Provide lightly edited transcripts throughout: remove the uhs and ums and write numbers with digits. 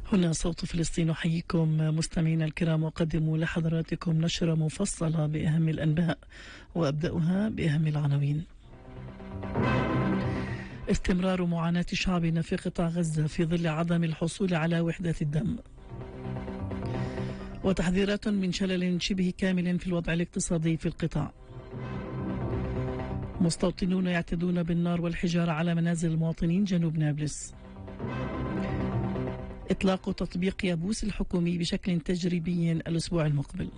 هنا صوت فلسطين، أحييكم مستمعينا الكرام وأقدم لحضراتكم نشرة مفصلة بأهم الأنباء، وأبدأها بأهم العناوين. استمرار معاناة شعبنا في قطاع غزة في ظل عدم الحصول على وحدة الدم، وتحذيرات من شلل شبه كامل في الوضع الاقتصادي في القطاع. مستوطنون يعتدون بالنار والحجارة على منازل المواطنين جنوب نابلس. إطلاق تطبيق يابوس الحكومي بشكل تجريبي الأسبوع المقبل.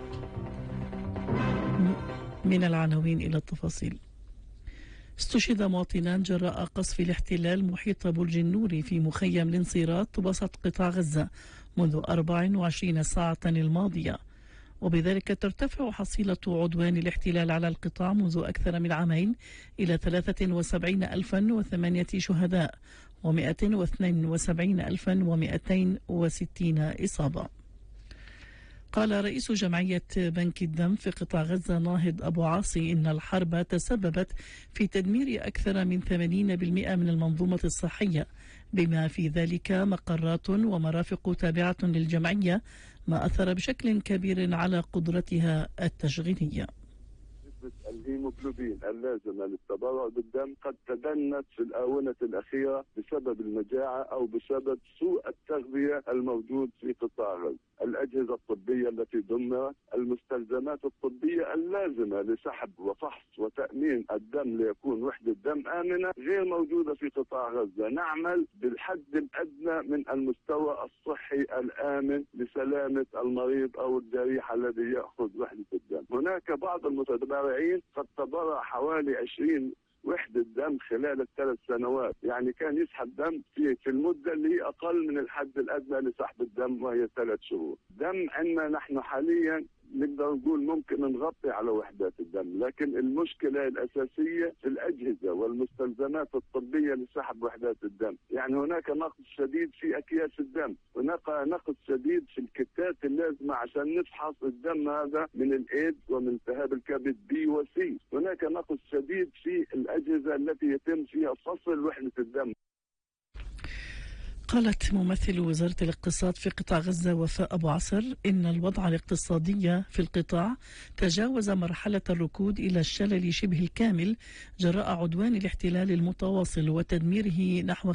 من العناوين إلى التفاصيل. استشهد مواطنان جراء قصف الاحتلال محيط برج النور في مخيم الانصيرات وسط قطاع غزة منذ 24 ساعة الماضية، وبذلك ترتفع حصيلة عدوان الاحتلال على القطاع منذ أكثر من عامين إلى 73,008 شهداء و172,260 إصابة. قال رئيس جمعية بنك الدم في قطاع غزة ناهض أبو عاصي إن الحرب تسببت في تدمير أكثر من 80% من المنظومة الصحية، بما في ذلك مقرات ومرافق تابعة للجمعية، ما أثر بشكل كبير على قدرتها التشغيلية. نسبة الهيموغلوبين اللازمة للتبرع بالدم قد تدنت في الآونة الأخيرة بسبب المجاعة أو بسبب سوء التغذية الموجود في قطاع غزة. الأجهزة الطبية التي دمرت، المستلزمات الطبية اللازمة لسحب وفحص وتأمين الدم ليكون وحدة دم آمنة غير موجودة في قطاع غزة. نعمل بالحد الأدنى من المستوى الصحي الآمن لسلامة المريض أو الجريح الذي يأخذ وحدة الدم. هناك بعض المتبرعين قد تبرع حوالي 20 وحدة دم خلال ال3 سنوات، يعني كان يسحب دم في المدة اللي هي أقل من الحد الأدنى لسحب الدم وهي 3 شهور. دم عندنا نحن حاليا نقدر نقول ممكن نغطي على وحدات الدم، لكن المشكلة الأساسية في الأجهزة والمستلزمات الطبية لسحب وحدات الدم. يعني هناك نقص شديد في أكياس الدم، هناك نقص شديد في الكتات اللازمة عشان نفحص الدم هذا من الإيدز ومن التهاب الكبد B و C. هناك نقص شديد في الأجهزة التي يتم فيها فصل وحدة الدم. قالت ممثل وزارة الاقتصاد في قطاع غزة وفاء أبو عصر إن الوضع الاقتصادي في القطاع تجاوز مرحلة الركود إلى الشلل شبه الكامل جراء عدوان الاحتلال المتواصل وتدميره نحو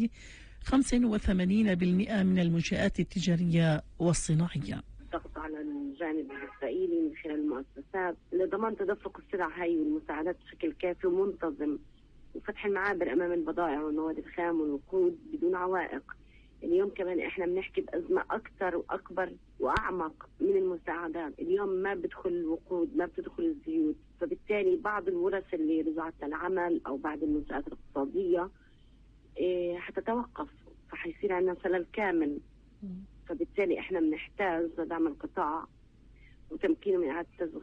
85% من المنشآت التجارية والصناعية. الضغط على الجانب الإسرائيلي من خلال المؤسسات لضمان تدفق السلع هاي والمساعدات بشكل كافي ومنتظم، وفتح المعابر أمام البضائع والمواد الخام والوقود بدون عوائق. اليوم كمان إحنا بنحكي بأزمة أكثر وأكبر وأعمق من المساعدات. اليوم ما بدخل الوقود، ما بتدخل الزيوت، فبالتالي بعض الورش اللي رجعت للعمل أو بعض المنشآت الاقتصادية حتتوقف، فحيصير عندنا شلل كامل. فبالتالي إحنا بنحتاج لدعم القطاع وتمكينه من إعادة تشغيل